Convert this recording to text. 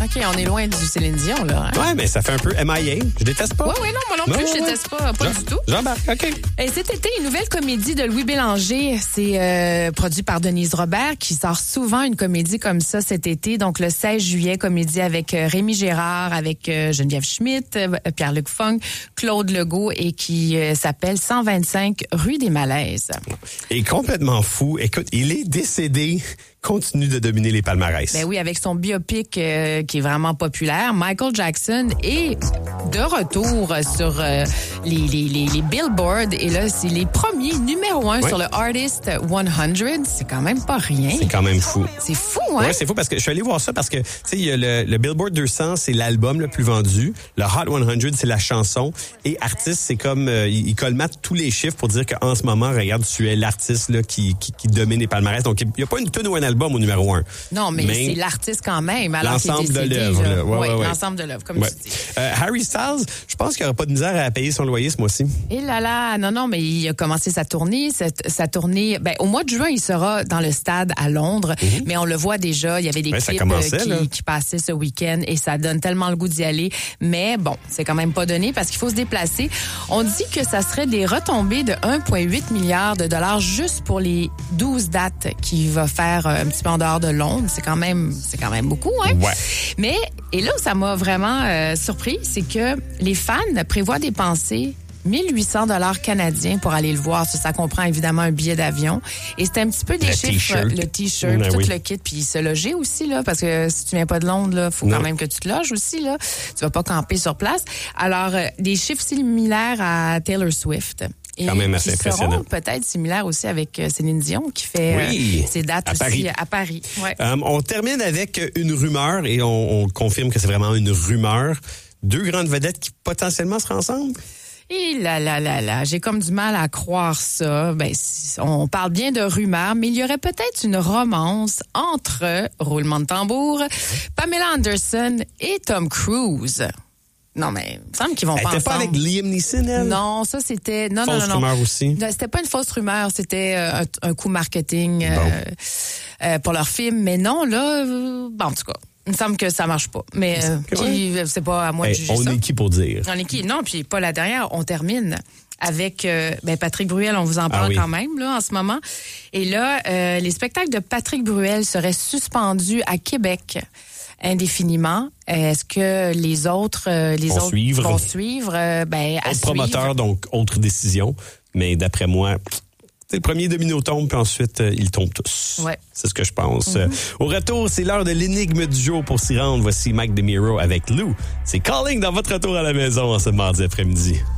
OK, on est loin du Céline Dion, là. Hein? Ouais, mais ça fait un peu MIA. Je déteste pas. Oui, non, moi non plus, je déteste pas du tout. Jean-Marc, OK. Et cet été, une nouvelle comédie de Louis Bélanger. C'est produit par Denise Robert, qui sort souvent une comédie comme ça cet été. Donc, le 16 juillet, comédie avec Rémi Gérard, avec Geneviève Schmidt, Pierre-Luc Funk, Claude Legault, et qui s'appelle 125 rue des Malaises. Et complètement fou. Écoute, il est décédé. Continue de dominer les palmarès. Ben oui, avec son biopic qui est vraiment populaire, Michael Jackson est de retour sur les billboards. Et là, c'est les premiers numéro 1 sur le Artist 100. C'est quand même pas rien. C'est quand même fou. C'est fou, hein? Ouais, c'est fou parce que je suis allé voir ça parce que, tu sais, il y a le Billboard 200, c'est l'album le plus vendu. Le Hot 100, c'est la chanson. Et artiste, c'est comme, il colmate tous les chiffres pour dire qu'en ce moment, regarde, tu es l'artiste là qui domine les palmarès. Donc, il n'y a pas une tonne ou un album au numéro 1. Non, mais c'est l'artiste quand même. Alors l'ensemble de l'œuvre. Oui, l'ensemble de l'œuvre, comme tu dis. Harry Styles, je pense qu'il n'y aura pas de misère à payer son loyer ce mois-ci. Et là, non, mais il a commencé sa tournée. Sa tournée, au mois de juin, il sera dans le stade à Londres, mais on le voit déjà, il y avait des clips qui passaient ce week-end et ça donne tellement le goût d'y aller. Mais bon, c'est quand même pas donné parce qu'il faut se déplacer. On dit que ça serait des retombées de 1,8 milliard de dollars juste pour les 12 dates qu'il va faire un petit peu en dehors de Londres. C'est quand même beaucoup, hein? Ouais. Mais, et là où ça m'a vraiment surpris, c'est que les fans prévoient dépenser 1800 $ canadiens pour aller le voir. Ça comprend évidemment un billet d'avion. Et c'est un petit peu des chiffres, le T-shirt, tout le kit, puis se loger aussi, là, parce que si tu viens pas de Londres, là, faut quand même que tu te loges aussi, là. Tu vas pas camper sur place. Alors, des chiffres similaires à Taylor Swift. Et quand même assez impressionnant. Seront peut-être similaires aussi avec Céline Dion qui fait ses dates aussi à Paris. Ouais. On termine avec une rumeur et on confirme que c'est vraiment une rumeur. 2 grandes vedettes qui potentiellement seraient ensemble? Et là, j'ai comme du mal à croire ça. On parle bien de rumeurs, mais il y aurait peut-être une romance entre, roulement de tambour, Pamela Anderson et Tom Cruise. Non, mais il me semble qu'ils vont pas ensemble. Elle était pas avec Liam Neeson, elle? Non, ça c'était... Non. Fausse rumeur aussi? Non, c'était pas une fausse rumeur, c'était un coup marketing pour leur film. Mais non, là, en tout cas, il me semble que ça marche pas. Mais c'est pas à moi de juger ça. On est qui pour dire? On est qui? Non, puis pas la dernière. On termine avec Patrick Bruel. On vous en parle quand même là en ce moment. Et là, les spectacles de Patrick Bruel seraient suspendus à Québec indéfiniment. Est-ce que les autres vont suivre? Autre promoteur, donc autre décision. Mais d'après moi, c'est le premier domino tombe, puis ensuite, ils tombent tous. Ouais. C'est ce que je pense. Au retour, c'est l'heure de l'énigme du jour pour s'y rendre. Voici Mike DeMiro avec Lou. C'est Calling dans votre retour à la maison en ce mardi après-midi.